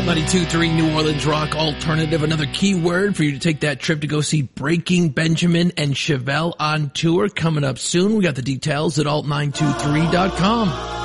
92.3 New Orleans Rock Alternative. Another key word for you to take that trip to go see Breaking Benjamin and Chevelle on tour coming up soon. We got the details at alt923.com.